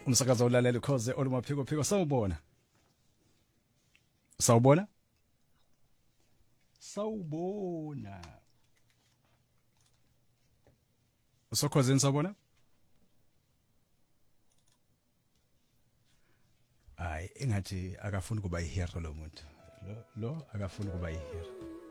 Umsakazo ulalela ukhoze olumaphiko phiko sawubona. Sawubona? Sawubona. Usokhozeni sawubona? Ay, engathi akafuni kuba ihero lo muntu. Lo akafuni kuba ihero.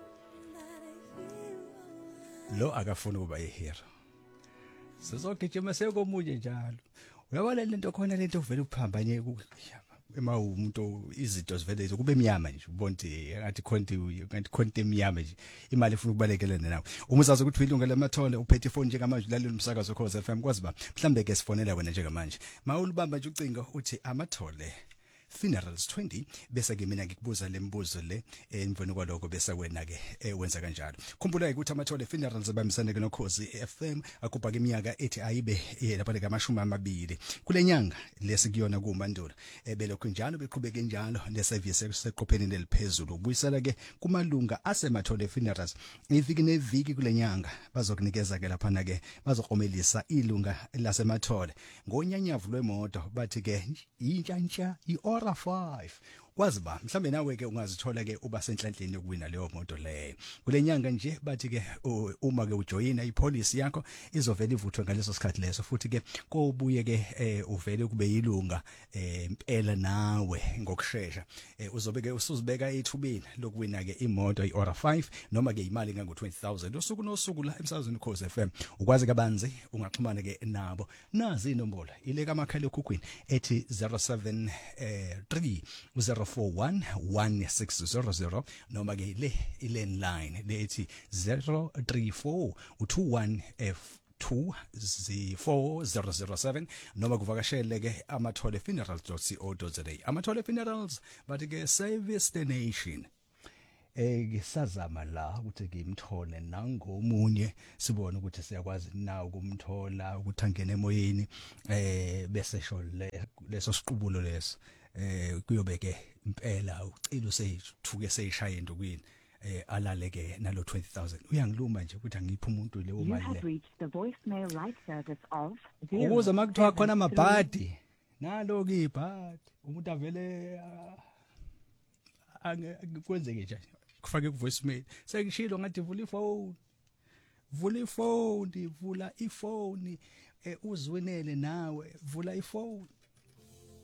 Lo akafuni kuba ihero. Sizogijima sekomunye njalo. Uyabona lento khona lento vele ukuphambanye ema umuntu izinto zivele kube emnyama nje ubonti ngathi khonti emnyama nje imali ifuna ukubalekelana nawe uma uzazi ukuthi uyilunga lamathole uphethe ifoni njengamanje lalela umsakazo Khoza FM kwazi ba mhlambe ke sifonela wena njengamanje mawulibamba nje ucingo uthi amathole Funerals 20 bese ke mina ngikubuza lembuzo le emveni kwaloko bese wena ke wenza kanjalo khumbula ukuthi amathole Funerals abamisane no Khosi FM akupha ke iminyaka ethi ayibe lapha ke amashumi amabili kulenyanga lesikuyona kuMandulo belokho njalo beqhubeke njalo leservice seqopheni neliphezulu ubuyisela ke kumalunga asemathole Funerals iviki neviki kulenyanga bazokunikeza ke lapha na ke bazokhomelisa ilunga lasemathole ngonyanyavu lwemoto bathi ke intshantsha Ora 5 kwazi ba mhlambe nawe ke ungazithola ke uba senhlanhleni yokuwina leyo moto leyo kulenyanga nje bathi ke uma ke ujoyina ipolicy yakho izovela ivuthwe ngaleso sikhathi leso futhi ke kobuye ke uvele kube yilunga impela nawe ngokusheshsha uzobe ke usuzibeka ethubeni lokuwina ke imoto iOra 5 noma ke imali ngango 20,000 usuku nosuku la emsazweni Khoza FM ukwazi kabanzi ungaxhumana ke nabo nazi inombolo ile kamakhala ekhukhwini ethi 073 0411600 noma ke le landline lethi 034 21F 20407 noma kuvakashele ke amatholefunerals.co.za amathole funerals bathi ke service the nation ngisazama la ukuthi ngimthole nangomunye sibone ukuthi siyakwazi na ukumthola ukuthi angene emoyeni bese sho leso siqubulo leso kuyobeke impela ucilo seyithuke seyishaya endukwini alale ke nalo 20,000 uyangiluma nje ukuthi angiphi umuntu leyo mali le ukuze makuthiwa khona amabhadi nalo ke ibhadi umuntu avele angikwenzeke nje kufake ku voicemail sengishilo ngathi vula ifone vula ifone uzwinele nawe vula ifone